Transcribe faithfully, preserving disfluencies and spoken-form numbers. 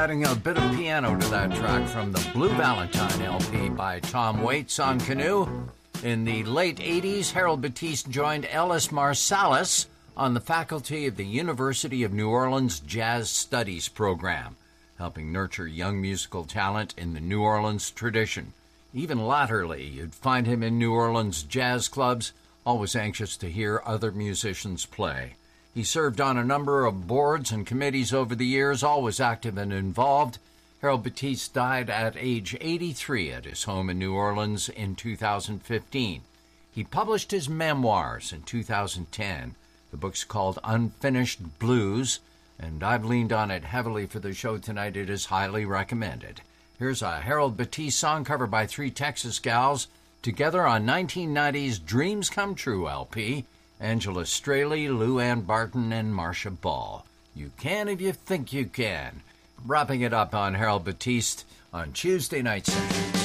Adding a bit of piano to that track from the Blue Valentine L P by Tom Waits on Canoe. In the late eighties, Harold Batiste joined Ellis Marsalis on the faculty of the University of New Orleans Jazz Studies program, helping nurture young musical talent in the New Orleans tradition. Even latterly, you'd find him in New Orleans jazz clubs, always anxious to hear other musicians play. He served on a number of boards and committees over the years, always active and involved. Harold Batiste died at age eighty-three at his home in New Orleans in two thousand fifteen. He published his memoirs in two thousand ten. The book's called Unfinished Blues, and I've leaned on it heavily for the show tonight. It is highly recommended. Here's a Harold Batiste song covered by three Texas gals together on nineteen ninety's Dreams Come True L P. Angela Straley, Lou Ann Barton, and Marcia Ball. You can if you think you can. Wrapping it up on Harold Batiste on Tuesday Night Sessions.